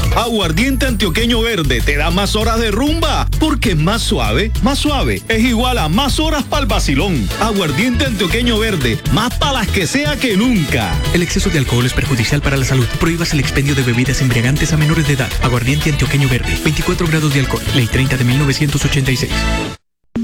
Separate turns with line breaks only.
Aguardiente Antioqueño Verde te da más horas de rumba, porque más suave es igual a más horas para el vacilón. Aguardiente Antioqueño Verde, más para las que sea que nunca.
El exceso de alcohol es perjudicial para la salud. Prohíbas el expendio de bebidas embriagantes a menores de edad. Aguardiente Antioqueño Verde, 24 grados de alcohol. Ley 30 de 1986.